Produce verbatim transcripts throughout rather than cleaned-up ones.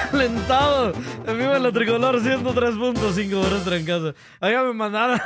recalentado. En vivo en la Tricolor ciento tres punto cinco horas trancazo. Oiga, me mandaron.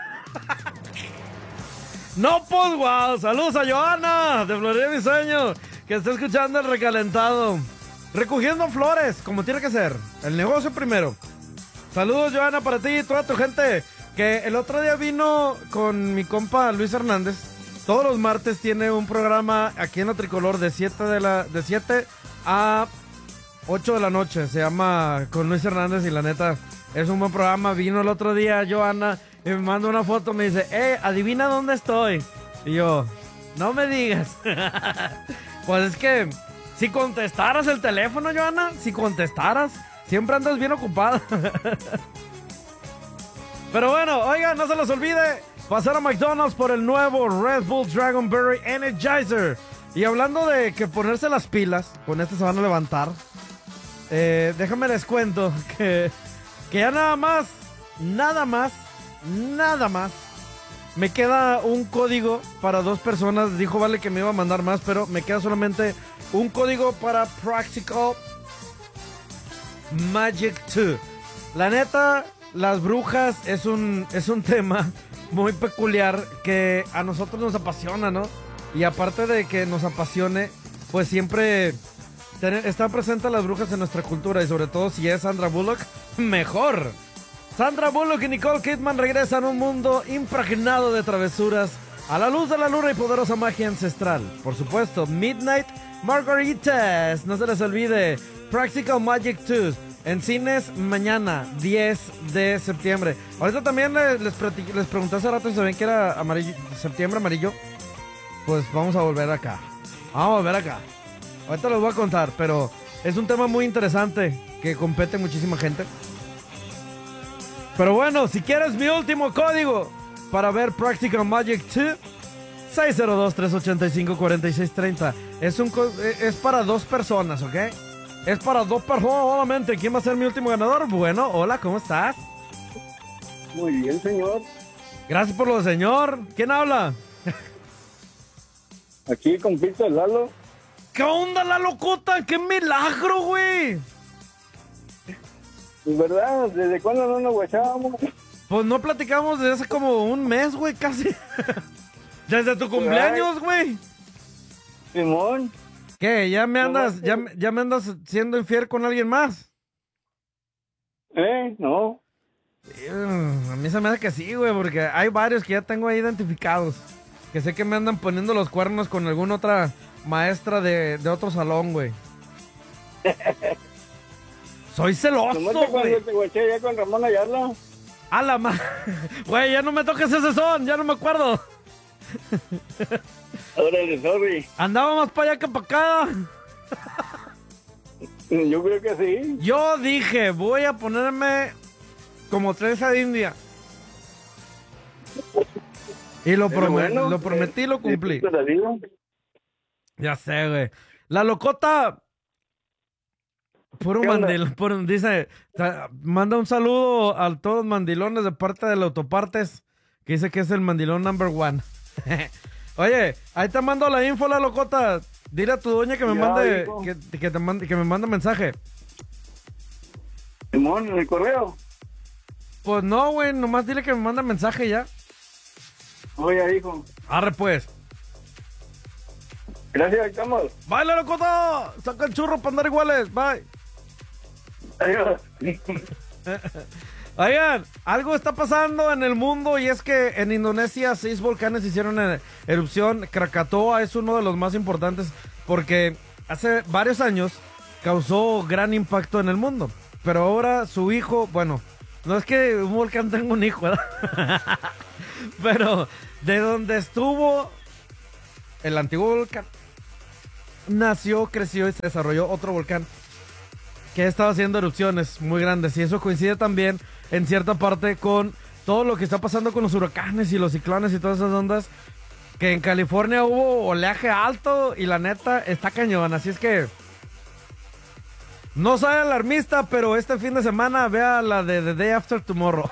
No, pues, wow. Saludos a Joana de Florida Mi Sueño, que está escuchando el recalentado. Recogiendo flores, como tiene que ser. El negocio primero. Saludos, Joana, para ti y toda tu gente. Que el otro día vino con mi compa Luis Hernández. Todos los martes tiene un programa aquí en la Tricolor de siete, de la, de siete a ocho de la noche. Se llama Con Luis Hernández y la neta es un buen programa. Vino el otro día Joana y me manda una foto. Me dice, eh, adivina dónde estoy. Y yo, no me digas. Pues es que si contestaras el teléfono, Joana, si contestaras, siempre andas bien ocupada. Pero bueno, oigan, no se los olvide pasar a McDonald's por el nuevo Red Bull Dragonberry Energizer. Y hablando de que ponerse las pilas, con este se van a levantar. Eh, déjame les cuento que, que ya nada más, nada más, nada más. Me queda un código para dos personas. Dijo Vale que me iba a mandar más, pero me queda solamente un código para Practical Magic dos. La neta, las brujas es un, es un tema muy peculiar que a nosotros nos apasiona, ¿no? Y aparte de que nos apasione, pues siempre ten, están presentes las brujas en nuestra cultura. Y sobre todo si es Sandra Bullock, mejor. Sandra Bullock y Nicole Kidman regresan a un mundo impregnado de travesuras a la luz de la luna y poderosa magia ancestral. Por supuesto, Midnight Margaritas. No se les olvide, Practical Magic dos. En cines mañana, diez de septiembre. Ahorita también les, les, les pregunté hace rato si sabían que era amarillo, septiembre amarillo. Pues vamos a volver acá. Vamos a volver acá. Ahorita les voy a contar, pero es un tema muy interesante que compete muchísima gente. Pero bueno, si quieres mi último código para ver Practical Magic dos, seis cero dos, tres ocho cinco, cuatro seis tres cero. Es, un, es para dos personas, ¿ok? Es para dos personas solamente. ¿Quién va a ser mi último ganador? Bueno, hola, ¿cómo estás? Muy bien, señor. Gracias por lo de señor. ¿Quién habla? Aquí con Pizza Lalo. ¿Qué onda, la locota? ¡Qué milagro, güey! Pues verdad, ¿desde cuándo no nos guachábamos? Pues no platicamos desde hace como un mes, güey, casi. Desde tu cumpleaños, güey. Simón. ¿Qué? ¿Ya me andas, ya, ya me andas siendo infiel con alguien más? ¿Eh? No. A mí se me hace que sí, güey, porque hay varios que ya tengo ahí identificados. Que sé que me andan poniendo los cuernos con alguna otra maestra de, de otro salón, güey. Soy celoso, güey. Cuando te guaché ya con Ramón Ayala. A la ma... Güey, ya no me toques ese son, ya no me acuerdo. Órale, sorry. Andaba más para allá que para acá. Yo creo que sí. Yo dije, voy a ponerme como trenza de India. Y lo, prom bueno, lo prometí y lo cumplí. Ya sé, güey. La locota... Puro mandilón, puro, dice, manda un saludo a todos los mandilones de parte del Autopartes, que dice que es el mandilón number one. Oye, ahí te mando la info, la locota. Dile a tu doña que me ya, mande, que, que, te mande, que me mande mensaje. Simón, en el correo. Pues no, güey, nomás dile que me mande mensaje ya. Oye, hijo. Arre, pues. Gracias, estamos. Bye, la locota. Saca el churro para andar iguales. Bye. Adiós. Oigan, algo está pasando en el mundo y es que en Indonesia seis volcanes hicieron erupción. Krakatoa es uno de los más importantes porque hace varios años causó gran impacto en el mundo. Pero ahora su hijo, bueno, no es que un volcán tenga un hijo, ¿verdad? Pero de donde estuvo el antiguo volcán, nació, creció y se desarrolló otro volcán que ha estado haciendo erupciones muy grandes. Y eso coincide también en cierta parte con todo lo que está pasando con los huracanes y los ciclones y todas esas ondas. Que en California hubo oleaje alto y la neta está cañón. Así es que no soy alarmista, pero este fin de semana vea la de The Day After Tomorrow.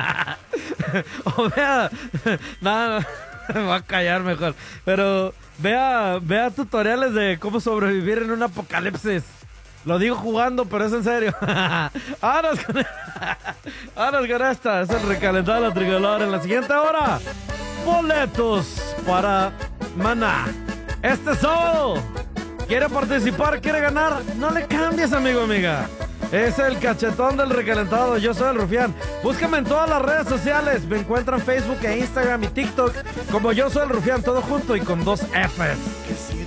O vea... Nada, me voy a callar mejor. Pero vea, vea tutoriales de cómo sobrevivir en un apocalipsis. Lo digo jugando, pero es en serio. Vámonos con, vámonos con esta. Es el recalentado de la tricolor. En la siguiente hora, boletos para Maná. Este sábado, ¿quiere participar? ¿Quiere ganar? No le cambies, amigo, amiga. Es el cachetón del recalentado. Yo soy el Rufián. Búscame en todas las redes sociales. Me encuentran en Facebook, e Instagram y TikTok como Yo Soy el Rufián, todo junto y con dos Fs.